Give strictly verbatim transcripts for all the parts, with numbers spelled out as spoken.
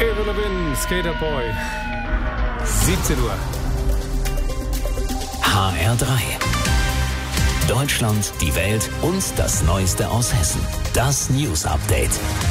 Avril Lavigne, Skater Boy. siebzehn Uhr. H R drei. Deutschland, die Welt und das Neueste aus Hessen. Das News Update.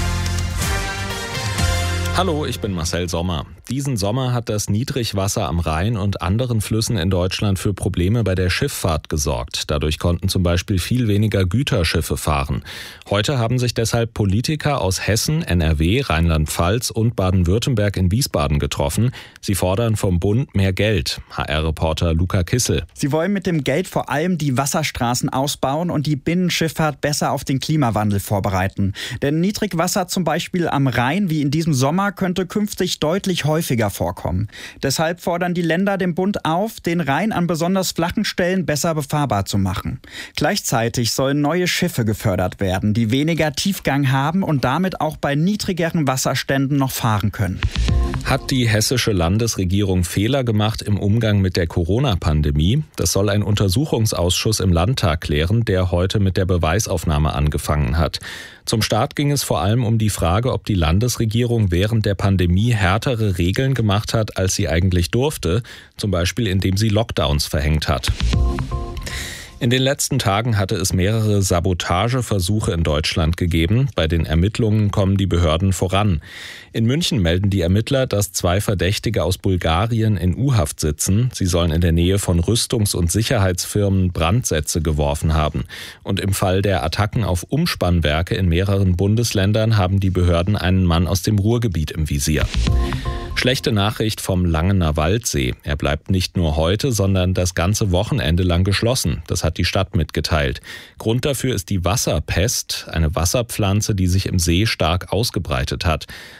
Hallo, ich bin Marcel Sommer. Diesen Sommer hat das Niedrigwasser am Rhein und anderen Flüssen in Deutschland für Probleme bei der Schifffahrt gesorgt. Dadurch konnten zum Beispiel viel weniger Güterschiffe fahren. Heute haben sich deshalb Politiker aus Hessen, N R W, Rheinland-Pfalz und Baden-Württemberg in Wiesbaden getroffen. Sie fordern vom Bund mehr Geld. H R-Reporter Luca Kissel. Sie wollen mit dem Geld vor allem die Wasserstraßen ausbauen und die Binnenschifffahrt besser auf den Klimawandel vorbereiten. Denn Niedrigwasser zum Beispiel am Rhein wie in diesem Sommer könnte künftig deutlich häufiger vorkommen. Deshalb fordern die Länder den Bund auf, den Rhein an besonders flachen Stellen besser befahrbar zu machen. Gleichzeitig sollen neue Schiffe gefördert werden, die weniger Tiefgang haben und damit auch bei niedrigeren Wasserständen noch fahren können. Hat die hessische Landesregierung Fehler gemacht im Umgang mit der Corona-Pandemie? Das soll ein Untersuchungsausschuss im Landtag klären, der heute mit der Beweisaufnahme angefangen hat. Zum Start ging es vor allem um die Frage, ob die Landesregierung während der Pandemie härtere Regeln gemacht hat, als sie eigentlich durfte, zum Beispiel indem sie Lockdowns verhängt hat. In den letzten Tagen hatte es mehrere Sabotageversuche in Deutschland gegeben. Bei den Ermittlungen kommen die Behörden voran. In München melden die Ermittler, dass zwei Verdächtige aus Bulgarien in U-Haft sitzen. Sie sollen in der Nähe von Rüstungs- und Sicherheitsfirmen Brandsätze geworfen haben. Und im Fall der Attacken auf Umspannwerke in mehreren Bundesländern haben die Behörden einen Mann aus dem Ruhrgebiet im Visier. Schlechte Nachricht vom Langener Waldsee. Er bleibt nicht nur heute, sondern das ganze Wochenende lang geschlossen. Das hat die Stadt mitgeteilt. Grund dafür ist die Wasserpest, eine Wasserpflanze, die sich im See stark ausgebreitet hat.